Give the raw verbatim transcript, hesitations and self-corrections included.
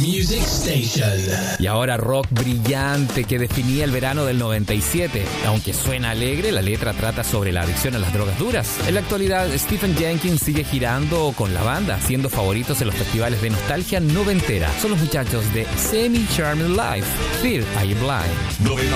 Music Station. Y ahora rock brillante que definía el verano del noventa y siete. Aunque suena alegre, la letra trata sobre la adicción a las drogas duras. En la actualidad, Stephen Jenkins sigue girando con la banda, siendo favoritos en los festivales de nostalgia noventera. Son los muchachos de Semi Charmed Life, Fear I Am Blind.